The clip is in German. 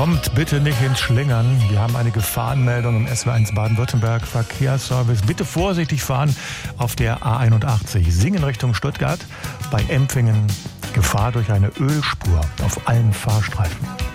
Kommt bitte nicht ins Schlingern. Wir haben eine Gefahrenmeldung im SW1 Baden-Württemberg Verkehrsservice. Bitte vorsichtig fahren auf der A81. Singen Richtung Stuttgart. Bei Empfingen Gefahr durch eine Ölspur auf allen Fahrstreifen.